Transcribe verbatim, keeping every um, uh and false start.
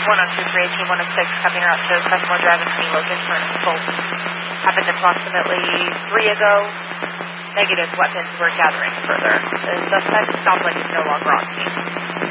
one oh two three, Team one oh six, copying out to Crestmore Drive and Honey Locust for an assault. Happened approximately three ago. Negative, weapons were gathering further. The suspect sounds like he's no longer on scene.